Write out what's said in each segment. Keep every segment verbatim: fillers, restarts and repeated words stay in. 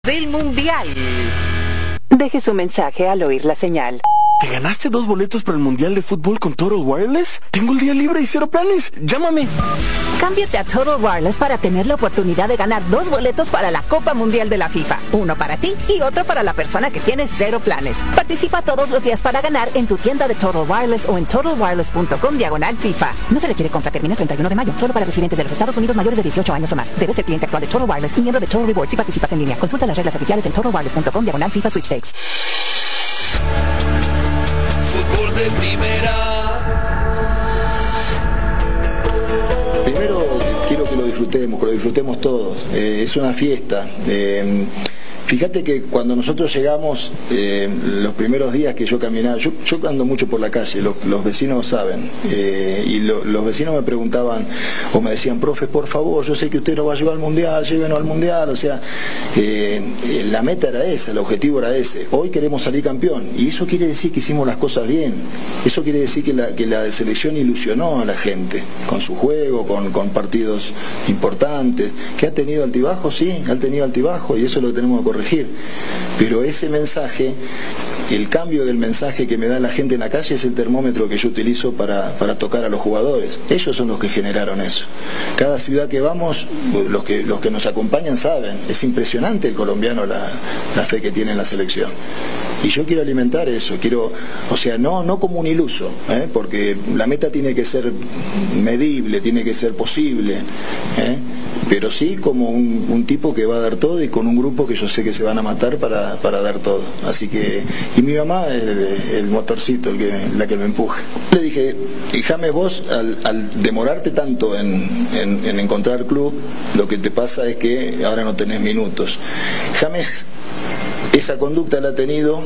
del Mundial. Deje su mensaje al oír la señal. ¿Te ganaste dos boletos para el Mundial de Fútbol con Total Wireless? Tengo el día libre y cero planes. Llámame. Cámbiate a Total Wireless para tener la oportunidad de ganar dos boletos para la Copa Mundial de la FIFA. Uno para ti y otro para la persona que tiene cero planes. Participa todos los días para ganar en tu tienda de Total Wireless o en total wireless punto com diagonal FIFA. No se requiere compra, termina el treinta y uno de mayo. Solo para residentes de los Estados Unidos mayores de dieciocho años o más. Debes ser cliente actual de Total Wireless y miembro de Total Rewards si participas en línea. Consulta las reglas oficiales en total wireless punto com diagonal FIFA Sweepstakes. Fútbol de primera. Primero quiero que lo disfrutemos, que lo disfrutemos todos. Eh, es una fiesta. Eh, Fíjate que cuando nosotros llegamos, eh, los primeros días que yo caminaba, yo, yo ando mucho por la calle, los, los vecinos saben, eh, y lo, los vecinos me preguntaban o me decían, profe, por favor, yo sé que usted nos va a llevar al Mundial, llévenos al Mundial, o sea, eh, eh, la meta era esa, el objetivo era ese. Hoy queremos salir campeón, y eso quiere decir que hicimos las cosas bien, eso quiere decir que la, que la selección ilusionó a la gente, con su juego, con, con partidos importantes, que ha tenido altibajos, sí, ha tenido altibajos, y eso es lo que tenemos que corregir. Pero ese mensaje, el cambio del mensaje que me da la gente en la calle es el termómetro que yo utilizo para, para tocar a los jugadores. Ellos son los que generaron eso. Cada ciudad que vamos, los que, los que nos acompañan saben, es impresionante el colombiano la, la fe que tiene en la selección. Y yo quiero alimentar eso, quiero, o sea, no, no como un iluso, ¿eh? Porque la meta tiene que ser medible, tiene que ser posible, ¿eh? Pero sí como un, un tipo que va a dar todo y con un grupo que yo sé que se van a matar para, para dar todo. Así que, y mi mamá, el, el motorcito, el que, la que me empuja. Le dije, James, vos al, al demorarte tanto en, en, en encontrar club, lo que te pasa es que ahora no tenés minutos. James, esa conducta la ha tenido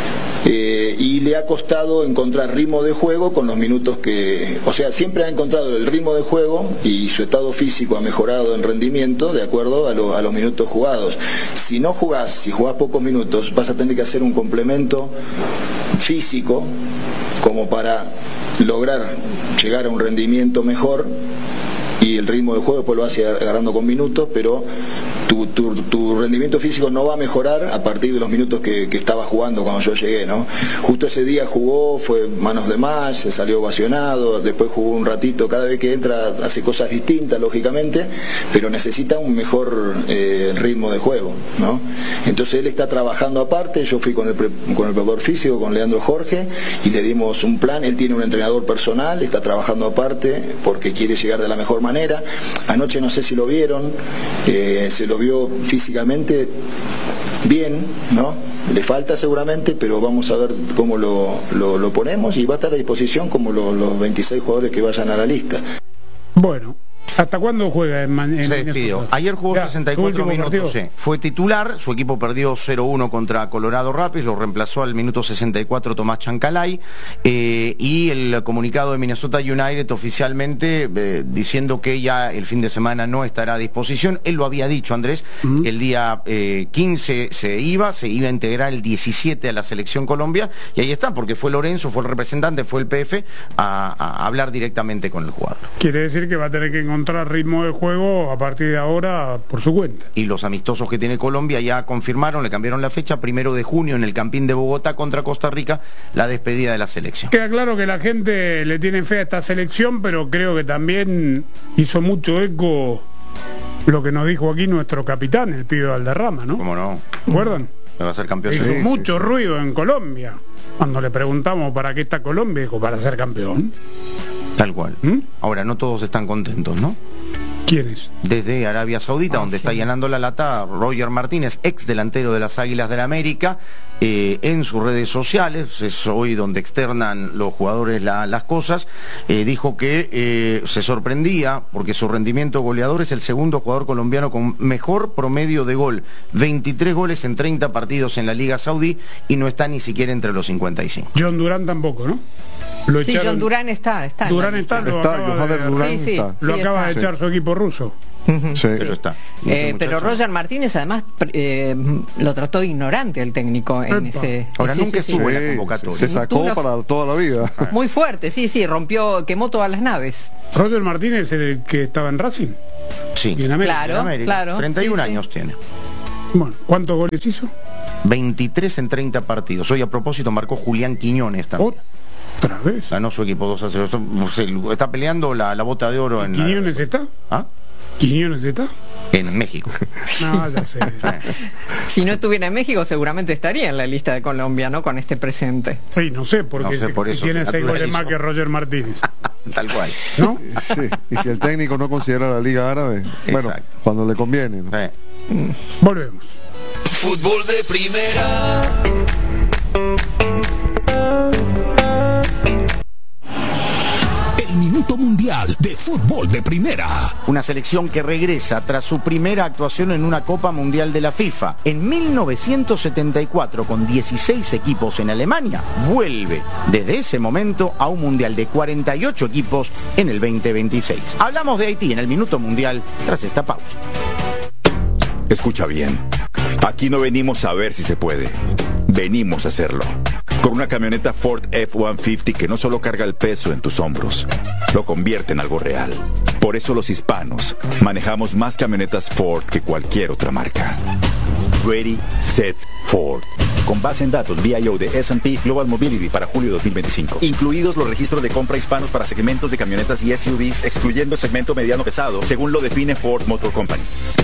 eh, y le ha costado encontrar ritmo de juego con los minutos que, o sea, siempre ha encontrado el ritmo de juego y su estado físico ha mejorado en rendimiento de acuerdo a, lo, a los minutos jugados. Si no jugás, si jugás pocos minutos, vas a tener que hacer un complemento físico como para lograr llegar a un rendimiento mejor, y el ritmo de juego después lo vas agarrando con minutos, pero Tu, tu, tu rendimiento físico no va a mejorar a partir de los minutos que, que estaba jugando cuando yo llegué, ¿no? Justo ese día jugó, fue manos de más, se salió ovacionado, después jugó un ratito, cada vez que entra hace cosas distintas, lógicamente, pero necesita un mejor eh, ritmo de juego, ¿no? Entonces él está trabajando aparte, yo fui con el, pre, con el preparador físico, con Leandro Jorge, y le dimos un plan. Él tiene un entrenador personal, está trabajando aparte porque quiere llegar de la mejor manera. Anoche no sé si lo vieron, eh, se lo vio físicamente bien, ¿no? Le falta seguramente, pero vamos a ver cómo lo, lo, lo ponemos, y va a estar a disposición como lo, los veintiséis jugadores que vayan a la lista. Bueno, ¿hasta cuándo juega en, en Se despidió. Ayer jugó ya, sesenta y cuatro minutos. Sí. Fue titular, su equipo perdió cero uno contra Colorado Rapids, lo reemplazó al minuto sesenta y cuatro Tomás Chancalay, eh, y el comunicado de Minnesota United oficialmente eh, diciendo que ya el fin de semana no estará a disposición. Él lo había dicho, Andrés, uh-huh. El día eh, quince se iba, se iba a integrar el diecisiete a la selección Colombia, y ahí está, porque fue Lorenzo, fue el representante, fue el P F a, a hablar directamente con el jugador. Quiere decir que va a tener que encontrar ritmo de juego a partir de ahora por su cuenta. Y los amistosos que tiene Colombia ya confirmaron, le cambiaron la fecha, primero de junio en el Campín de Bogotá contra Costa Rica, la despedida de la selección. Queda claro que la gente le tiene fe a esta selección, pero creo que también hizo mucho eco lo que nos dijo aquí nuestro capitán, el pibe Valderrama, ¿no? ¿Cómo no? ¿Recuerdan? Va a ser campeón. Hizo sí, mucho sí, sí. ruido en Colombia. Cuando le preguntamos para qué está Colombia, dijo, para ser campeón. Tal cual. ¿Mm? Ahora, no todos están contentos, ¿no? ¿Quiénes? Desde Arabia Saudita, ah, donde sí. está llenando la lata Roger Martínez, ex delantero de las Águilas del América, eh, en sus redes sociales, es hoy donde externan los jugadores la, las cosas, eh, dijo que eh, se sorprendía porque su rendimiento goleador es el segundo jugador colombiano con mejor promedio de gol, veintitrés goles en treinta partidos en la Liga Saudí, y no está ni siquiera entre los cincuenta y cinco. John Durán tampoco, ¿no? Lo sí, John Durán está, está. Durán está, lo está, acaba de, Durán sí, sí, está. lo sí, acaba está. de echar su equipo ruso. Uh-huh. Sí, pero está. Eh, pero Roger Martínez además eh, lo trató de ignorante el técnico en Epa. ese. Ahora sí, nunca sí, estuvo sí. en la convocatoria. Se sacó Unos... para toda la vida. Muy fuerte, sí, sí, rompió, quemó todas las naves. Roger Martínez, el que estaba en Racing. Sí. Y en América. Claro, en América. claro. treinta y uno sí, años sí. tiene. Bueno, ¿cuántos goles hizo? veintitrés en treinta partidos. Hoy a propósito marcó Julián Quiñones también. ¿Otra vez? Ganó su equipo dos a cero. Está peleando la, la bota de oro en... ¿Quiñones la... está? ¿Ah? ¿Quiñones está? En México. No, ya sé. Si no estuviera en México, seguramente estaría en la lista de Colombia, ¿no? Con este presente. Sí, no sé, porque no sé, por si eso tiene seis goles más que Roger Martínez. Tal cual. ¿No? Sí, y si el técnico no considera la Liga Árabe, exacto, bueno, cuando le conviene, ¿no? Sí. Volvemos. Fútbol de primera. El Minuto Mundial de Fútbol de Primera. Una selección que regresa tras su primera actuación en una Copa Mundial de la FIFA. En mil novecientos setenta y cuatro, con dieciséis equipos en Alemania, vuelve desde ese momento a un Mundial de cuarenta y ocho equipos en el veinte veintiséis. Hablamos de Haití en el Minuto Mundial tras esta pausa. Escucha bien. Aquí no venimos a ver si se puede. Venimos a hacerlo. Con una camioneta Ford F ciento cincuenta que no solo carga el peso en tus hombros, lo convierte en algo real. Por eso los hispanos manejamos más camionetas Ford que cualquier otra marca. Ready, Set, Ford. Con base en datos V I O de S and P Global Mobility para julio dos mil veinticinco. Incluidos los registros de compra hispanos para segmentos de camionetas y S U Vs, excluyendo el segmento mediano pesado, según lo define Ford Motor Company.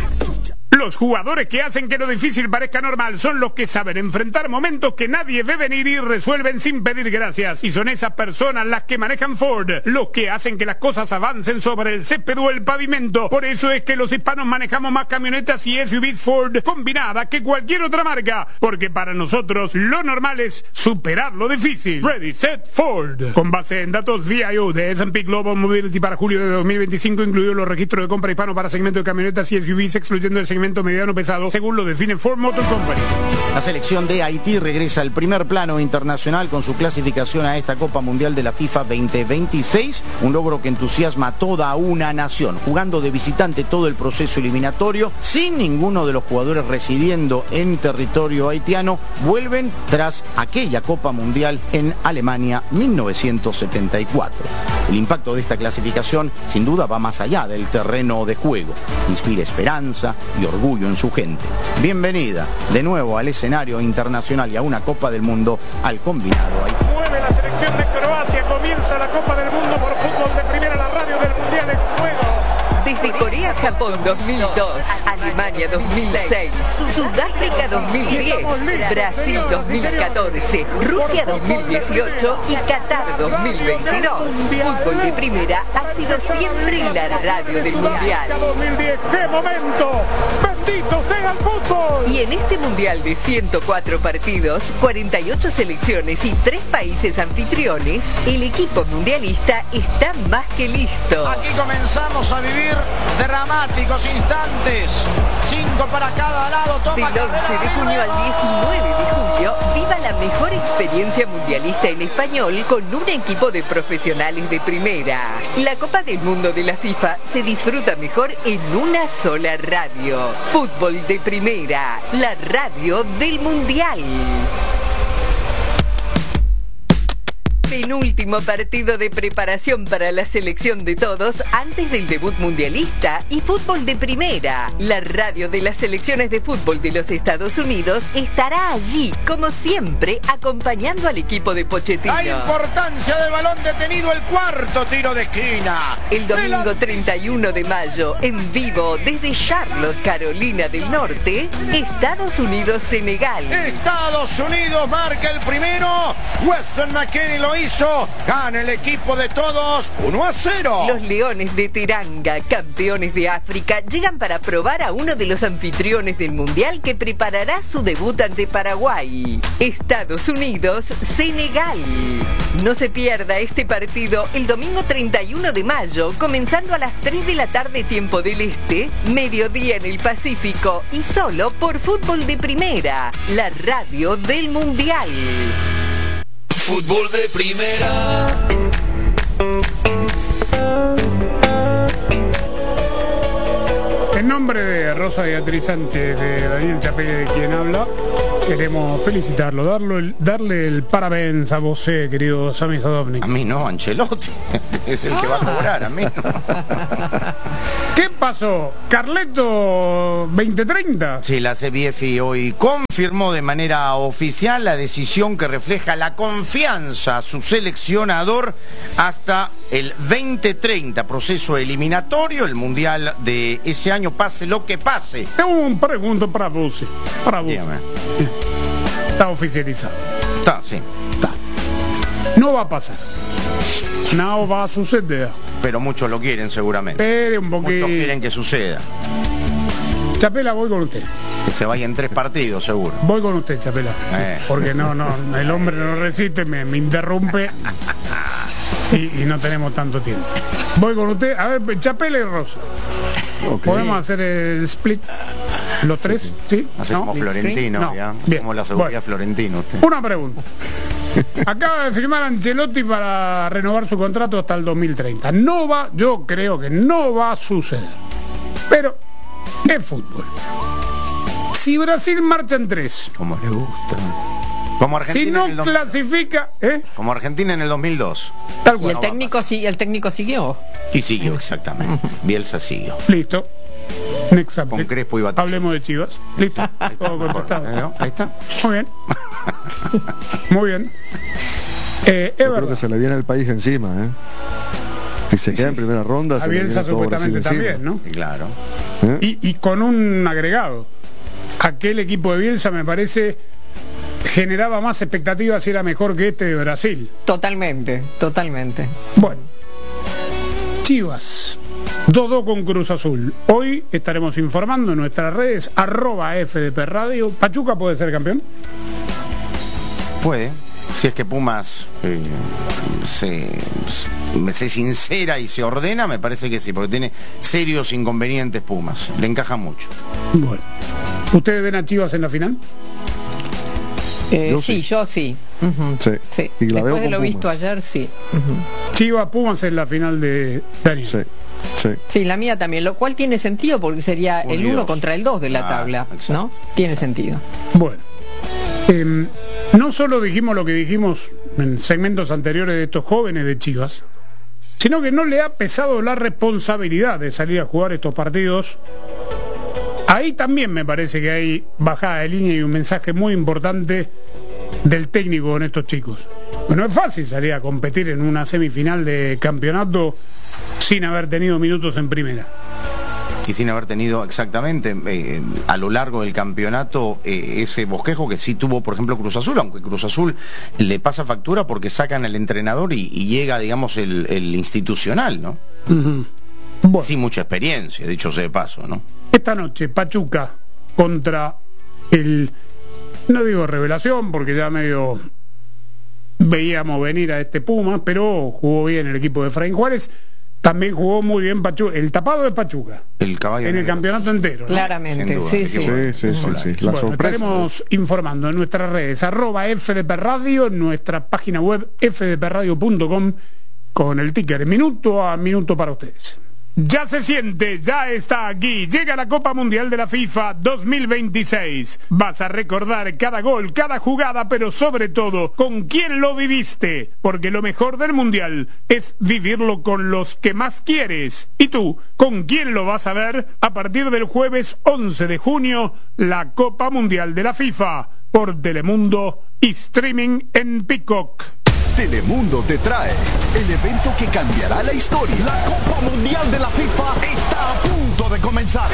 Los jugadores que hacen que lo difícil parezca normal son los que saben enfrentar momentos que nadie ve venir y resuelven sin pedir gracias. Y son esas personas las que manejan Ford, los que hacen que las cosas avancen sobre el césped o el pavimento. Por eso es que los hispanos manejamos más camionetas y S U Vs Ford combinadas que cualquier otra marca. Porque para nosotros lo normal es superar lo difícil. Ready, Set, Ford. Con base en datos V I O de S and P Global Mobility para julio de dos mil veinticinco, incluidos los registros de compra hispano para segmento de camionetas y S U Vs, excluyendo el segmento mediano pesado, según lo define Ford Motor Company. La selección de Haití regresa al primer plano internacional con su clasificación a esta Copa Mundial de la FIFA veinte veintiséis, un logro que entusiasma a toda una nación, jugando de visitante todo el proceso eliminatorio, sin ninguno de los jugadores residiendo en territorio haitiano, vuelven tras aquella Copa Mundial en Alemania mil novecientos setenta y cuatro. El impacto de esta clasificación sin duda va más allá del terreno de juego, inspira esperanza y orgullo en su gente. Bienvenida de nuevo al escenario internacional y a una Copa del Mundo al combinado Haití. Mueve la selección de Croacia, comienza la Copa del Mundo por Fútbol de Primera, la radio del Mundial en juego. Desde Corea-Japón dos mil dos, Alemania dos mil seis, Sudáfrica dos mil diez, Brasil dos mil catorce, Rusia dos mil dieciocho y Qatar dos mil veintidós. Fútbol de Primera ha sido siempre la radio del Mundial. dos mil diez, ¡qué momento! ¡Bendito sea el fútbol! Y en este Mundial de ciento cuatro partidos, cuarenta y ocho selecciones y tres países anfitriones, el equipo mundialista está más que listo. Aquí comenzamos a vivir dramáticos instantes, cinco para cada lado. Toma Del once de junio al diecinueve de julio, viva la mejor experiencia mundialista en español con un equipo de profesionales de primera. La Copa del Mundo de la FIFA se disfruta mejor en una sola radio. Fútbol de Primera, la radio del Mundial. Penúltimo partido de preparación para la selección de todos antes del debut mundialista y Fútbol de Primera. La radio de las selecciones de fútbol de los Estados Unidos estará allí, como siempre, acompañando al equipo de Pochettino. La importancia del balón detenido, el cuarto tiro de esquina. El domingo treinta y uno de mayo, en vivo desde Charlotte, Carolina del Norte, Estados Unidos-Senegal. Estados Unidos marca el primero. Weston McKennie lo hizo, gana el equipo de todos, uno a cero. Los Leones de Teranga, campeones de África, llegan para probar a uno de los anfitriones del Mundial que preparará su debut ante Paraguay. Estados Unidos, Senegal. No se pierda este partido el domingo treinta y uno de mayo, comenzando a las tres de la tarde tiempo del Este, mediodía en el Pacífico y solo por Fútbol de Primera, la radio del Mundial. Fútbol de Primera. En nombre de Rosa Beatriz Sánchez, de Daniel Chapelle, de quien habla, queremos felicitarlo, darlo, darle el parabéns a vos, eh, querido Sami Sadovnik. A mí no, Ancelotti. Es el que va a cobrar, a mí no. ¿Qué pasó? ¿Carleto veinte treinta? Sí, la C B F hoy confirmó de manera oficial la decisión que refleja la confianza a su seleccionador hasta el veinte treinta, proceso eliminatorio, el mundial de ese año, pase lo que pase. Tengo un pregunto para vos. Para vos. Dígame. Está oficializado. Está, sí. Está. No va a pasar. No va a suceder. Pero muchos lo quieren seguramente. Espere un poquito. Muchos quieren que suceda. Chapela, voy con usted. Que se vaya en tres partidos, seguro. Voy con usted, Chapela. Eh. Porque no, no, el hombre no resiste, me, me interrumpe. Y, y no tenemos tanto tiempo. Voy con usted. A ver, Chapela y Rosa. Okay. ¿Podemos hacer el split? ¿Los tres? Sí. ¿Sí? ¿Sí? Hacemos ¿No? Florentino, no. ya. Bien. Como la seguridad bueno. Florentino usted. Una pregunta. Acaba de firmar Ancelotti para renovar su contrato hasta el dos mil treinta. No va, yo creo que no va a suceder. Pero es fútbol. Si Brasil marcha en tres. Como le gusta. Como Argentina si no en el dos... clasifica, ¿eh? Como Argentina en el dos mil dos. Tal cual. Y el técnico, sí, el técnico siguió. Y siguió, exactamente. Bielsa siguió. Listo. Next Con Crespo y Batista. Hablemos de Chivas. Listo. Todo contestado. Ahí está. Muy bien. Muy bien. Eh, Yo creo que se le viene el país encima, ¿eh? Si se queda sí. en primera ronda, a Bielsa supuestamente también, ¿no? Claro. ¿Eh? Y, y con un agregado. Aquel equipo de Bielsa me parece generaba más expectativas y era mejor que este de Brasil. Totalmente, totalmente. Bueno. Chivas. dos dos con Cruz Azul. Hoy estaremos informando en nuestras redes, arroba F D P Radio. ¿Pachuca puede ser campeón? Puede. Si es que Pumas eh, se, se sincera y se ordena, me parece que sí, porque tiene serios inconvenientes Pumas. Le encaja mucho. Bueno. ¿Ustedes ven a Chivas en la final? Eh, yo sí, sí, yo sí. Uh-huh. Sí. sí. Y la Después veo de con lo Pumas. visto ayer, sí. Uh-huh. Chivas Pumas en la final de Daniel. Sí. Sí. sí, la mía también, lo cual tiene sentido porque sería Unidos. el uno contra el dos de la ah, tabla, exacto. ¿no? Tiene sentido. Bueno, eh, no solo dijimos lo que dijimos en segmentos anteriores de estos jóvenes de Chivas, sino que no le ha pesado la responsabilidad de salir a jugar estos partidos. Ahí también me parece que hay bajada de línea y un mensaje muy importante del técnico con estos chicos. No es fácil salir a competir en una semifinal de campeonato sin haber tenido minutos en primera. Y sin haber tenido exactamente eh, a lo largo del campeonato eh, ese bosquejo que sí tuvo, por ejemplo, Cruz Azul, aunque Cruz Azul le pasa factura porque sacan al entrenador y, y llega, digamos, el, el institucional, ¿no? Uh-huh. Bueno. Sin mucha experiencia, dicho sea de paso, ¿no? Esta noche, Pachuca contra el... No digo revelación, porque ya medio veíamos venir a este Puma, pero jugó bien el equipo de Efraín Juárez. También jugó muy bien Pachuca, el tapado de Pachuca. El caballo en negro. El campeonato entero, ¿no? Claramente, duda, sí, sí. Sí, sí, sí, sí. La Bueno, sorpresa. estaremos informando en nuestras redes, arroba F D P Radio, en nuestra página web f d p radio punto com, con el ticker minuto a minuto para ustedes. Ya se siente, ya está aquí, llega la Copa Mundial de la FIFA dos mil veintiséis. Vas a recordar cada gol, cada jugada, pero sobre todo, con quién lo viviste, porque lo mejor del Mundial es vivirlo con los que más quieres. ¿Y tú, con quién lo vas a ver? A partir del jueves once de junio, la Copa Mundial de la FIFA, por Telemundo y streaming en Peacock. Telemundo te trae el evento que cambiará la historia. La Copa Mundial de la FIFA está a punto de comenzar.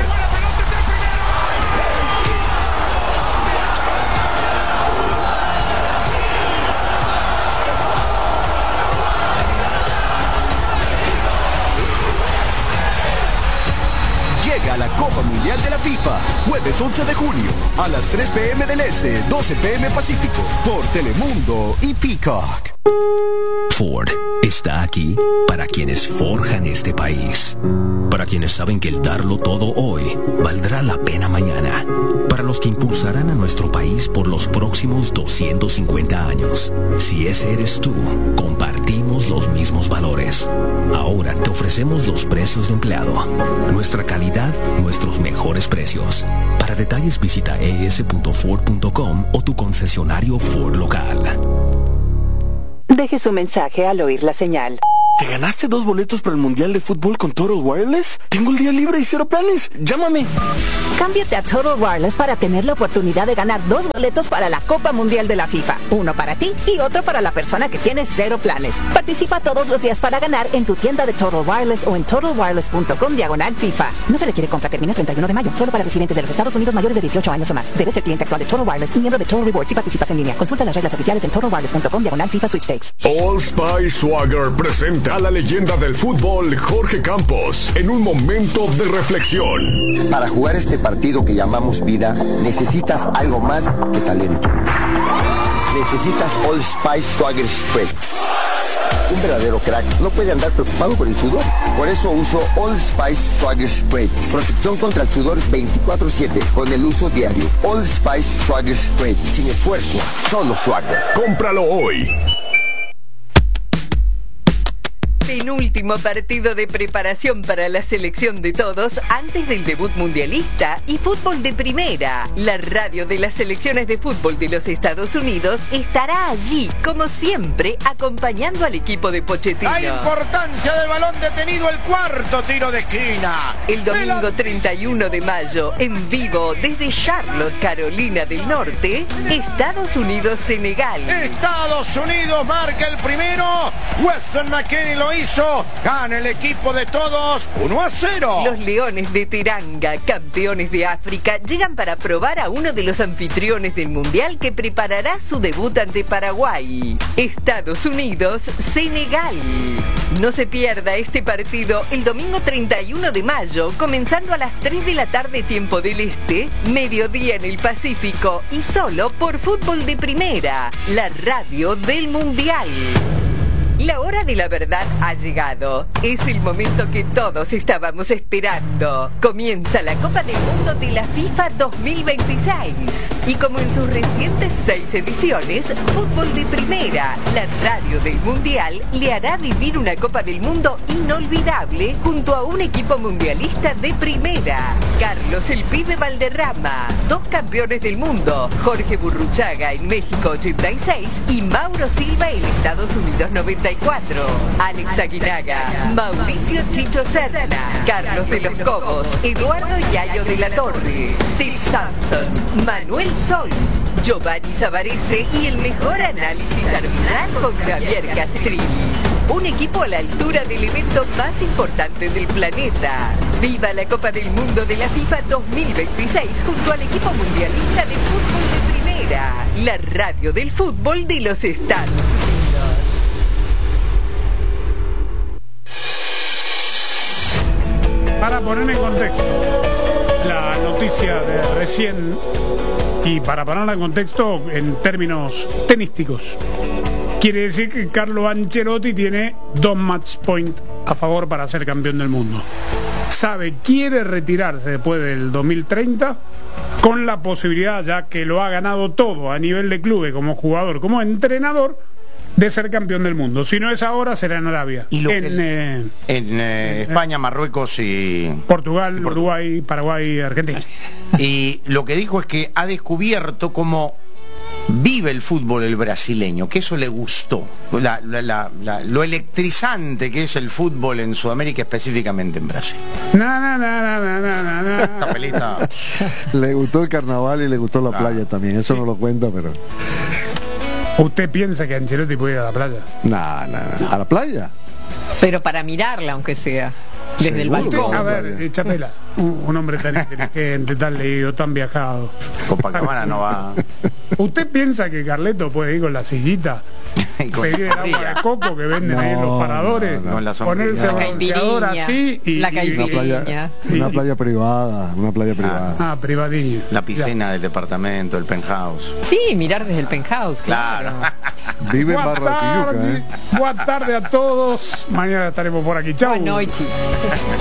Llega la Copa Mundial de la FIFA, jueves once de junio, a las tres p m del Este, doce p m Pacífico, por Telemundo y Peacock. Ford está aquí para quienes forjan este país, para quienes saben que el darlo todo hoy valdrá la pena mañana, para los que impulsarán a nuestro país por los próximos doscientos cincuenta años. Si ese eres tú, compartimos los mismos valores. Ahora te ofrecemos los precios de empleado, nuestra calidad, nuestros mejores precios. Para detalles visita e s punto ford punto com o tu concesionario Ford local. Deje su mensaje al oír la señal. ¿Te ganaste dos boletos para el Mundial de Fútbol con Total Wireless? Tengo el día libre y cero planes. Llámame. Cámbiate a Total Wireless para tener la oportunidad de ganar dos boletos para la Copa Mundial de la FIFA. Uno para ti y otro para la persona que tiene cero planes. Participa todos los días para ganar en tu tienda de Total Wireless o en total wireless punto com diagonal FIFA. No se requiere compra, termina el treinta y uno de mayo. Solo para residentes de los Estados Unidos mayores de dieciocho años o más. Debes ser cliente actual de Total Wireless y miembro de Total Rewards si participas en línea. Consulta las reglas oficiales en total wireless punto com diagonal FIFA Sweepstakes. Old Spice Swagger presenta a la leyenda del fútbol Jorge Campos en un momento de reflexión. Para jugar este partido que llamamos vida, necesitas algo más que talento. Necesitas Old Spice Swagger Spray. Un verdadero crack no puede andar preocupado por el sudor. Por eso uso Old Spice Swagger Spray. Protección contra el sudor veinticuatro siete con el uso diario. Old Spice Swagger Spray. Sin esfuerzo, solo Swagger. Cómpralo hoy. Penúltimo partido de preparación para la selección de todos antes del debut mundialista y fútbol de primera. La radio de las selecciones de fútbol de los Estados Unidos estará allí, como siempre, acompañando al equipo de Pochettino. La importancia del balón detenido, el cuarto tiro de esquina. El domingo treinta y uno de mayo, en vivo desde Charlotte, Carolina del Norte, Estados Unidos-Senegal. Estados Unidos marca el primero. Weston McKennie lo hizo, gana el equipo de todos uno a cero. Los Leones de Teranga, campeones de África, llegan para probar a uno de los anfitriones del Mundial que preparará su debut ante Paraguay. Estados Unidos, Senegal. No se pierda este partido el domingo treinta y uno de mayo, comenzando a las tres de la tarde tiempo del Este, mediodía en el Pacífico y solo por Fútbol de Primera, la radio del Mundial. La hora de la verdad ha llegado. Es el momento que todos estábamos esperando. Comienza la Copa del Mundo de la FIFA dos mil veintiséis. Y como en sus recientes seis ediciones, Fútbol de Primera, la radio del Mundial, le hará vivir una Copa del Mundo inolvidable junto a un equipo mundialista de primera. Carlos el Pibe Valderrama, dos campeones del mundo, Jorge Burruchaga en México ochenta y seis y Mauro Silva en Estados Unidos noventa y cuatro. Alex Aguinaga, Mauricio Chicho Serna, Carlos de los Cobos, Eduardo Yayo de la Torre, Sil Sampson, Manuel Sol, Giovanni Savarese y el mejor análisis arbitral con Javier Castrilli. Un equipo a la altura del evento más importante del planeta. ¡Viva la Copa del Mundo de la FIFA dos mil veintiséis junto al equipo mundialista de fútbol de primera! La radio del fútbol de los Estados Unidos. Para poner en contexto la noticia de recién y para ponerla en contexto en términos tenísticos, quiere decir que Carlo Ancelotti tiene dos match point a favor para ser campeón del mundo. Sabe, quiere retirarse después del dos mil treinta con la posibilidad, ya que lo ha ganado todo a nivel de clubes, como jugador, como entrenador, de ser campeón del mundo. Si no es ahora, será en Arabia. Y lo en, que, eh, en eh, España, Marruecos y... Portugal, y Uruguay, Paraguay, Argentina. Y lo que dijo es que ha descubierto cómo vive el fútbol el brasileño, que eso le gustó. La, la, la, la, lo electrizante que es el fútbol en Sudamérica, específicamente en Brasil. Na, na, na, na, na, na, na. Esta pelita... Le gustó el carnaval y le gustó la ah, playa también. Eso sí. No lo cuenta, pero... ¿Usted piensa que Ancelotti puede ir a la playa? No, no, no. ¿A la playa? Pero para mirarla, aunque sea. Desde el balcón. A ver, Chapela, un, un hombre tan inteligente, tan leído, tan viajado. Copacabana no va. ¿Usted piensa que Carleto puede ir con la sillita, pedir el agua de coco que venden no, ahí en los paradores, no, no, ponerse a bronceador así y, la y una playa, una playa privada, una playa privada. Ah, ah privadilla. La piscina ya. Del departamento, el penthouse. Sí, mirar desde el penthouse, claro. claro. Vive en Barra de Tijuca, ¿eh? Buenas tardes a todos. Mañana estaremos por aquí. Chau. Buenas noches.